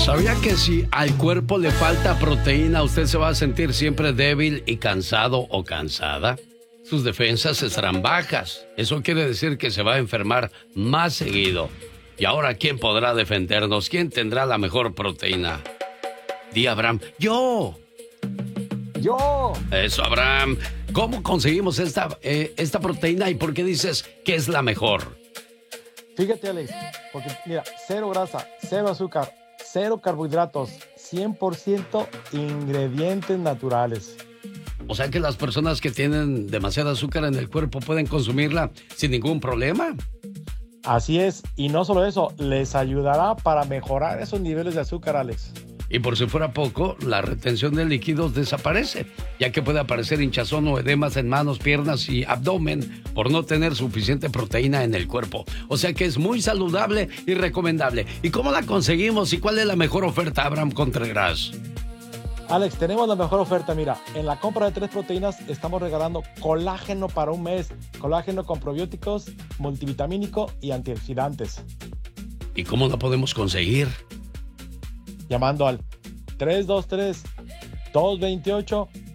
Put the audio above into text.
¿Sabía que si al cuerpo le falta proteína, usted se va a sentir siempre débil y cansado o cansada? Sus defensas estarán bajas. Eso quiere decir que se va a enfermar más seguido. Y ahora, ¿quién podrá defendernos? ¿Quién tendrá la mejor proteína? Di, Abraham. ¡Yo! Eso, Abraham. ¿Cómo conseguimos esta proteína y por qué dices que es la mejor? Fíjate, Alex, porque mira, cero grasa, cero azúcar, cero carbohidratos, 100% ingredientes naturales. O sea que las personas que tienen demasiado azúcar en el cuerpo pueden consumirla sin ningún problema. Así es, y no solo eso, les ayudará para mejorar esos niveles de azúcar, Alex. Y por si fuera poco, la retención de líquidos desaparece, ya que puede aparecer hinchazón o edemas en manos, piernas y abdomen por no tener suficiente proteína en el cuerpo. O sea que es muy saludable y recomendable. ¿Y cómo la conseguimos y cuál es la mejor oferta, Abraham Contreras? Alex, tenemos la mejor oferta. Mira, en la compra de 3 proteínas estamos regalando colágeno para un mes. Colágeno con probióticos, multivitamínico y antioxidantes. ¿Y cómo la podemos conseguir? Llamando al 323-228